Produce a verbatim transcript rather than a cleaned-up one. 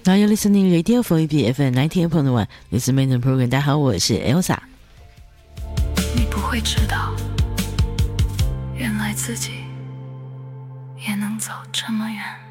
Now you're listening Radio for A B F M ninety-eight point one. This is Main Program. 大家好，我是 Elsa。 你不会知道，原来自己也能走这么远。